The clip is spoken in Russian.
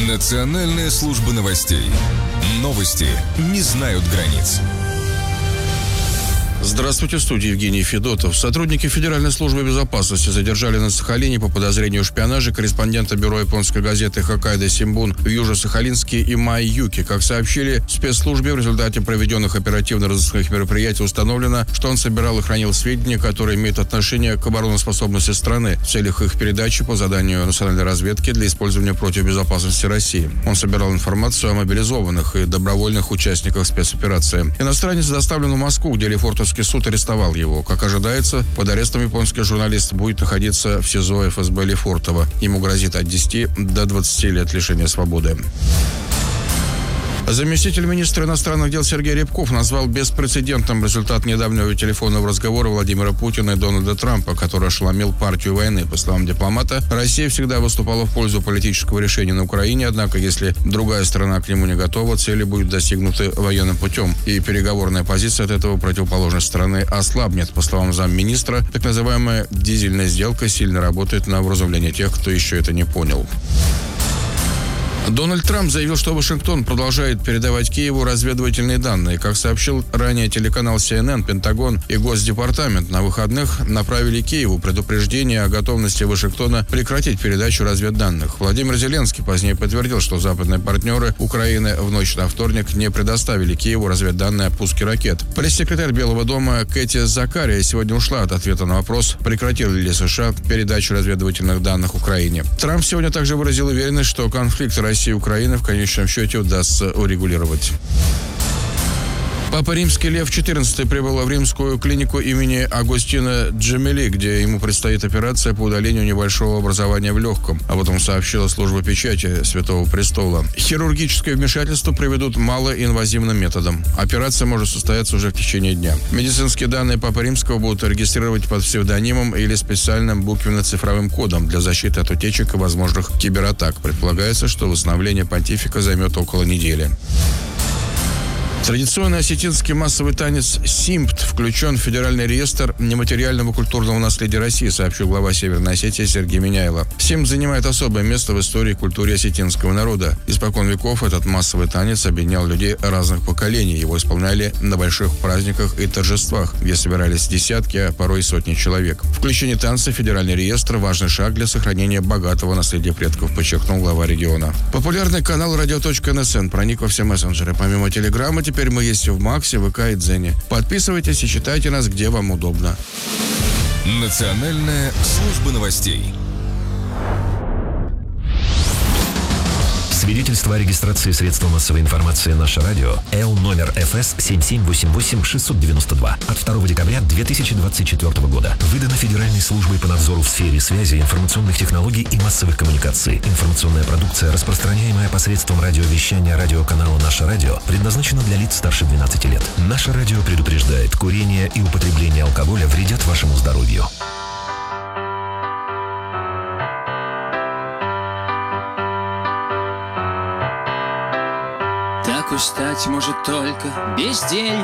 Национальная служба новостей. Новости не знают границ. Здравствуйте, в студии Евгений Федотов. Сотрудники Федеральной службы безопасности задержали на Сахалине по подозрению в шпионаже корреспондента бюро японской газеты «Хоккайдо Симбун» в Южно-Сахалинске Имай Юки. Как сообщили в спецслужбе, в результате проведенных оперативно-розыскных мероприятий установлено, что он собирал и хранил сведения, которые имеют отношение к обороноспособности страны в целях их передачи по заданию национальной разведки для использования против безопасности России. Он собирал информацию о мобилизованных и добровольных участниках спецоперации. Иностранец доставлен в Москву, где Лефортовский суд арестовал его. Как ожидается, под арестом японский журналист будет находиться в СИЗО ФСБ Лефортово. Ему грозит от 10 до 20 лет лишения свободы. Заместитель министра иностранных дел Сергей Рябков назвал беспрецедентным результат недавнего телефонного разговора Владимира Путина и Дональда Трампа, который ошеломил партию войны. По словам дипломата, Россия всегда выступала в пользу политического решения на Украине, однако, если другая сторона к нему не готова, цели будут достигнуты военным путем, и переговорная позиция от этого противоположной стороны ослабнет. По словам замминистра, так называемая дизельная сделка сильно работает на вразумление тех, кто еще это не понял. Дональд Трамп заявил, что Вашингтон продолжает передавать Киеву разведывательные данные. Как сообщил ранее телеканал CNN, Пентагон и Госдепартамент на выходных направили Киеву предупреждение о готовности Вашингтона прекратить передачу разведданных. Владимир Зеленский позднее подтвердил, что западные партнеры Украины в ночь на вторник не предоставили Киеву разведданные о пуске ракет. Пресс-секретарь Белого дома Кэти Закария сегодня ушла от ответа на вопрос, прекратили ли США передачу разведывательных данных Украине. Трамп сегодня также выразил уверенность, что конфликт России и Украины в конечном счете удастся урегулировать. Папа Римский Лев XIV прибыл в римскую клинику имени Агостино Джемели, где ему предстоит операция по удалению небольшого образования в легком. Об этом сообщила служба печати Святого Престола. Хирургическое вмешательство проведут малоинвазивным методом. Операция может состояться уже в течение дня. Медицинские данные Папы Римского будут регистрировать под псевдонимом или специальным буквенно-цифровым кодом для защиты от утечек и возможных кибератак. Предполагается, что восстановление понтифика займет около недели. Традиционный осетинский массовый танец «Симпт» включен в Федеральный реестр нематериального культурного наследия России, сообщил глава Северной Осетии Сергей Миняйло. «Симпт» занимает особое место в истории и культуре осетинского народа. Испокон веков этот массовый танец объединял людей разных поколений. Его исполняли на больших праздниках и торжествах, где собирались десятки, а порой и сотни человек. Включение танца в Федеральный реестр – важный шаг для сохранения богатого наследия предков, подчеркнул глава региона. Популярный канал «Радио.НСН» проник во все мессенджеры. Помимо Телеграма, теперь мы есть в Максе, ВК и Дзене. Подписывайтесь и читайте нас, где вам удобно. Национальная служба новостей. Свидетельство о регистрации средства массовой информации «Наше радио» Л номер ФС 7788-692 от 2 декабря 2024 года. Выдано Федеральной службой по надзору в сфере связи, информационных технологий и массовых коммуникаций. Информационная продукция, распространяемая посредством радиовещания радиоканала «Наше радио», предназначена для лиц старше 12 лет. «Наше радио» предупреждает: курение и употребление алкоголя вредят вашему здоровью. Так устать может только бездельник.